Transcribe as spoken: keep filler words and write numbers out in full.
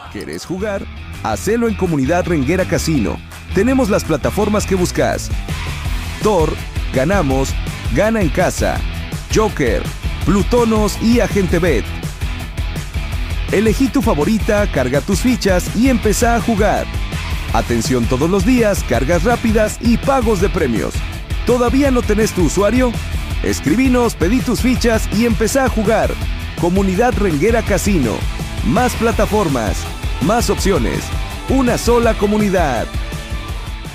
¿Querés jugar? Hacelo en Comunidad Renguera Casino. Tenemos las plataformas que buscas. Thor, Ganamos, Gana en Casa, Joker, Plutonos y Agente Bet. Elegí tu favorita, carga tus fichas y empezá a jugar. Atención todos los días, cargas rápidas y pagos de premios. ¿Todavía no tenés tu usuario? Escribinos, pedí tus fichas y empezá a jugar. Comunidad Renguera Casino. Más plataformas, más opciones. Una sola comunidad.